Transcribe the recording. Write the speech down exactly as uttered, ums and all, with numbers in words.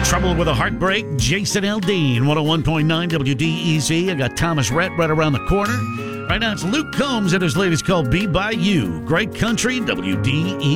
Trouble with a Heartbreak, Jason Aldean, one oh one point nine W D E Z. I got Thomas Rhett right around the corner. Right now it's Luke Combs and his latest called Be By You. Great country, W D E Z.